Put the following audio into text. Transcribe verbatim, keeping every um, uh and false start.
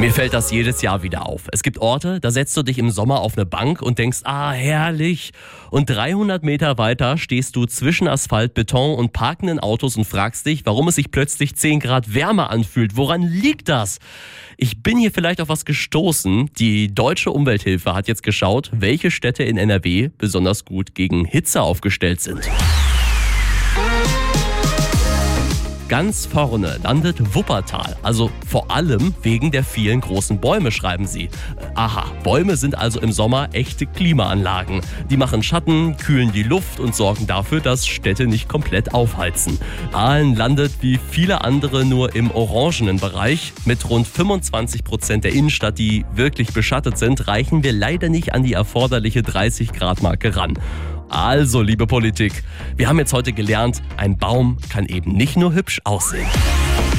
Mir fällt das jedes Jahr wieder auf. Es gibt Orte, da setzt du dich im Sommer auf eine Bank und denkst, ah, herrlich. Und dreihundert Meter weiter stehst du zwischen Asphalt, Beton und parkenden Autos und fragst dich, warum es sich plötzlich zehn Grad wärmer anfühlt. Woran liegt das? Ich bin hier vielleicht auf was gestoßen. Die Deutsche Umwelthilfe hat jetzt geschaut, welche Städte in N R W besonders gut gegen Hitze aufgestellt sind. Ganz vorne landet Wuppertal, also vor allem wegen der vielen großen Bäume, schreiben sie. Aha, Bäume sind also im Sommer echte Klimaanlagen. Die machen Schatten, kühlen die Luft und sorgen dafür, dass Städte nicht komplett aufheizen. Aalen landet wie viele andere nur im orangenen Bereich. Mit rund fünfundzwanzig Prozent der Innenstadt, die wirklich beschattet sind, reichen wir leider nicht an die erforderliche dreißig Grad Marke ran. Also, liebe Politik, wir haben jetzt heute gelernt, ein Baum kann eben nicht nur hübsch aussehen.